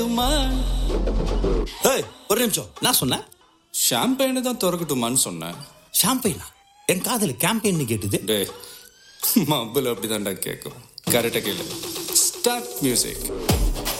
ஏய், ஒரு நிமிஷம். நான் சொன்னேன் ஷாம்பெயினை தான் திறக்கட்டுமான்னு சொன்னேன். ஷாம்பெயினா? என் காதல கேம்பெயின் கேட்டுது. டே மబ్బுல அப்படிதான்டா கேட்கும். கரெக்டாக கேளு. Start music.